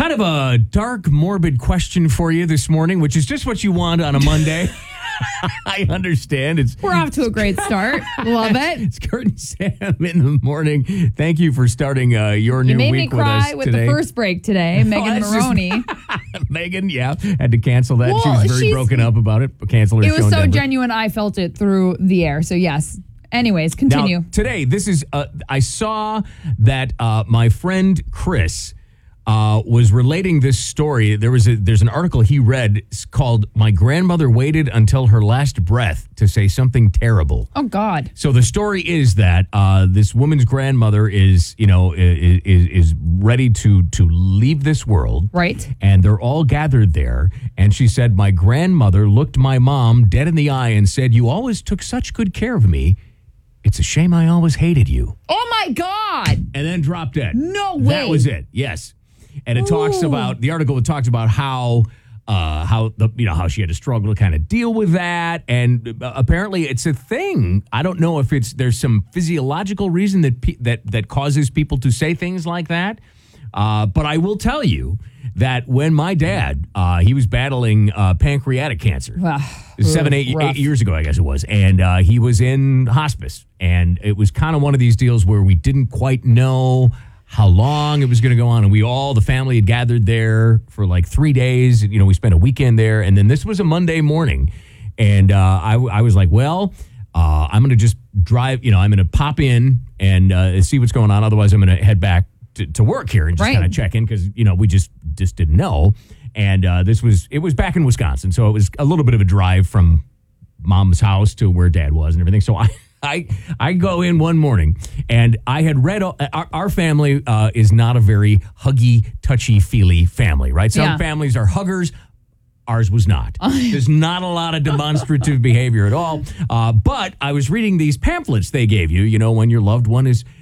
Kind of a dark, morbid question for you this morning, which is just what you want on a Monday. I understand. We're off to a great start. Love it. It's Kurt and Sam in the morning. Thank you for starting your new week with us You made me cry with today. the first break today, Megan Maroney. Megan, yeah, had to cancel that. Well, she was very broken up about it. Canceled her show. It was in so Denver. genuine, I felt it through the air. So, yes. Anyways, continue. Now, today, this is, I saw that my friend Chris was relating this story. There's an article he read called "My Grandmother Waited Until Her Last Breath to Say Something Terrible." Oh God! So the story is that this woman's grandmother is ready to leave this world, right? And they're all gathered there. And she said, "My grandmother looked my mom dead in the eye and said, 'You always took such good care of me. It's a shame I always hated you.'" Oh my God! And then dropped dead. No way. That was it. Yes. And it talks about the article. It talks about how she had to struggle to kind of deal with that, and apparently it's a thing. I don't know if there's some physiological reason that causes people to say things like that. But I will tell you that when my dad he was battling pancreatic cancer, 8 years ago, I guess it was, and he was in hospice, and it was kind of one of these deals where we didn't quite know how long it was going to go on. And the family had gathered there for like 3 days. You know, we spent a weekend there. And then this was a Monday morning. And I was like, well, I'm going to just drive, I'm going to pop in and see what's going on. Otherwise, I'm going to head back to work here and just kind of check in because, we just didn't know. And it was back in Wisconsin. So it was a little bit of a drive from mom's house to where dad was and everything. So I go in one morning, and I had read our family is not a very huggy, touchy-feely family, right? Some families are huggers. Ours was not. There's not a lot of demonstrative behavior at all. But I was reading these pamphlets they gave you, when your loved one is